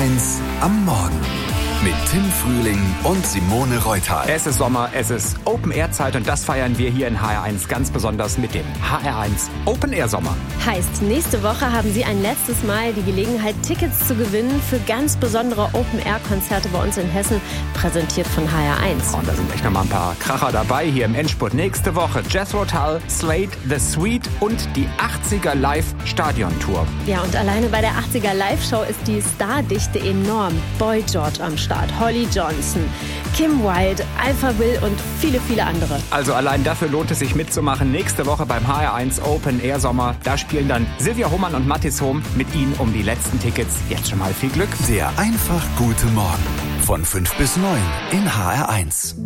HR1 am Morgen mit Tim Frühling und Simone Reutal. Es ist Sommer, es ist Open-Air-Zeit und das feiern wir hier in HR1 ganz besonders mit dem HR1 Open-Air-Sommer. Heißt, nächste Woche haben Sie ein letztes Mal die Gelegenheit, Tickets zu gewinnen für ganz besondere Open-Air-Konzerte bei uns in Hessen, präsentiert von HR1. Und da sind echt noch mal ein paar Kracher dabei hier im Endspurt. Nächste Woche Jethro Tull, Slade, The Sweet und die 80er Live-Stadion-Tour. Ja, und alleine bei der 80er Live-Show ist die Stardichte enorm. Boy George am Start, Holly Johnson, Kim Wilde, Alpha Will und viele, viele andere. Also allein dafür lohnt es sich mitzumachen. Nächste Woche beim HR1 Open Air Sommer. Da spielen dann Silvia Hohmann und Mathis Hohm mit Ihnen um die letzten Tickets. Jetzt schon mal viel Glück. Der einfach gute Morgen von 5 bis 9 in HR1.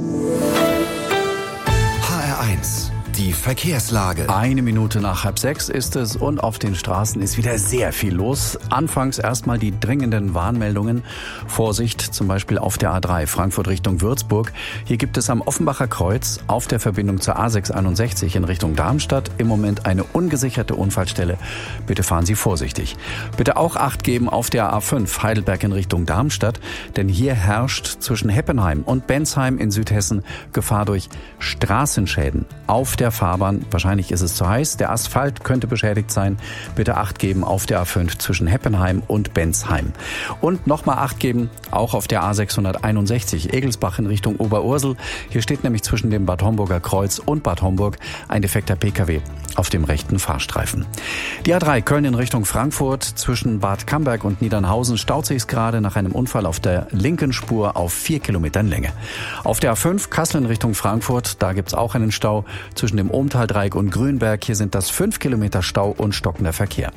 HR1. Die Verkehrslage. 1 Minute nach 5:30 ist es und auf den Straßen ist wieder sehr viel los. Anfangs erstmal die dringenden Warnmeldungen. Vorsicht, zum Beispiel auf der A3 Frankfurt Richtung Würzburg. Hier gibt es am Offenbacher Kreuz auf der Verbindung zur A661 in Richtung Darmstadt im Moment eine ungesicherte Unfallstelle. Bitte fahren Sie vorsichtig. Bitte auch Acht geben auf der A5 Heidelberg in Richtung Darmstadt, denn hier herrscht zwischen Heppenheim und Bensheim in Südhessen Gefahr durch Straßenschäden auf der Fahrbahn. Wahrscheinlich ist es zu heiß. Der Asphalt könnte beschädigt sein. Bitte Acht geben auf der A5 zwischen Heppenheim und Bensheim. Und nochmal Acht geben, auch auf der A661 Egelsbach in Richtung Oberursel. Hier steht nämlich zwischen dem Bad Homburger Kreuz und Bad Homburg ein defekter Pkw auf dem rechten Fahrstreifen. Die A3 Köln in Richtung Frankfurt zwischen Bad Camberg und Niedernhausen staut sich gerade nach einem Unfall auf der linken Spur auf 4 Kilometern Länge. Auf der A5 Kassel in Richtung Frankfurt, da gibt's auch einen Stau zwischen dem Ohmtaldreieck und Grünberg. Hier sind das 5 Kilometer Stau und stockender Verkehr.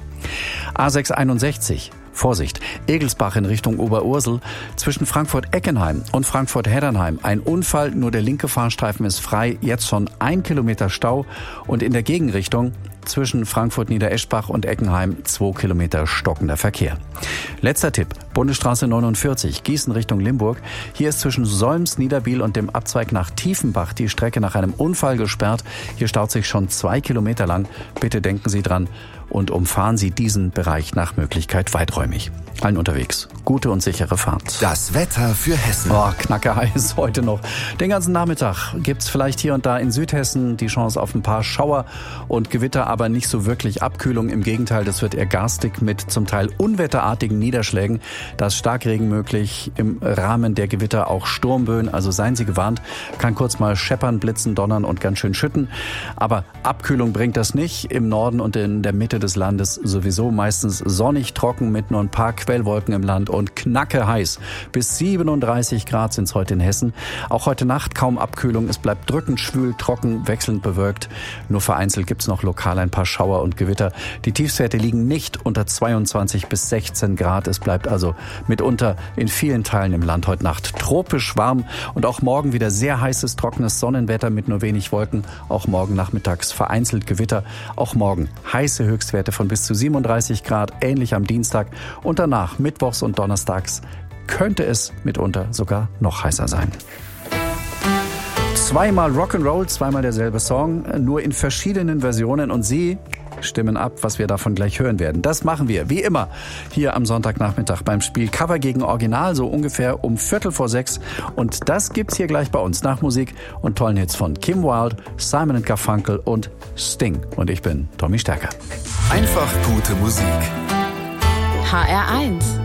A661. Vorsicht, Egelsbach in Richtung Oberursel, zwischen Frankfurt-Eckenheim und Frankfurt-Heddernheim. Ein Unfall, nur der linke Fahrstreifen ist frei, jetzt schon 1 Kilometer Stau und in der Gegenrichtung zwischen Frankfurt-Niedereschbach und Eckenheim 2 Kilometer stockender Verkehr. Letzter Tipp, Bundesstraße 49, Gießen Richtung Limburg. Hier ist zwischen Solms, Niederbiel und dem Abzweig nach Tiefenbach die Strecke nach einem Unfall gesperrt. Hier staut sich schon 2 Kilometer lang. Bitte denken Sie dran und umfahren Sie diesen Bereich nach Möglichkeit weiträumig. Allen unterwegs gute und sichere Fahrt. Das Wetter für Hessen. Knacke heiß heute noch. Den ganzen Nachmittag gibt's vielleicht hier und da in Südhessen die Chance auf ein paar Schauer und Gewitter, aber nicht so wirklich Abkühlung. Im Gegenteil, das wird eher garstig mit zum Teil unwetterartigen Niederschlägen. Da ist Starkregen möglich, im Rahmen der Gewitter auch Sturmböen. Also seien Sie gewarnt, kann kurz mal scheppern, blitzen, donnern und ganz schön schütten. Aber Abkühlung bringt das nicht. Im Norden und in der Mitte des Landes sowieso meistens sonnig, trocken mit nur ein paar Quellwolken im Land und knacke heiß. Bis 37 Grad sind es heute in Hessen. Auch heute Nacht kaum Abkühlung. Es bleibt drückend, schwül, trocken, wechselnd bewölkt. Nur vereinzelt gibt es noch lokal ein paar Schauer und Gewitter. Die Tiefstwerte liegen nicht unter 22 bis 16 Grad. Es bleibt also mitunter in vielen Teilen im Land heute Nacht tropisch warm. Und auch morgen wieder sehr heißes, trockenes Sonnenwetter mit nur wenig Wolken. Auch morgen nachmittags vereinzelt Gewitter. Auch morgen heiße Höchstwerte von bis zu 37 Grad, ähnlich am Dienstag. Und danach, mittwochs und donnerstags, könnte es mitunter sogar noch heißer sein. Zweimal Rock'n'Roll, zweimal derselbe Song, nur in verschiedenen Versionen und Sie stimmen ab, was wir davon gleich hören werden. Das machen wir, wie immer, hier am Sonntagnachmittag beim Spiel Cover gegen Original, so ungefähr um 5:45. Und das gibt's hier gleich bei uns nach Musik und tollen Hits von Kim Wilde, Simon & Garfunkel und Sting. Und ich bin Tommy Stärker. Einfach gute Musik. HR1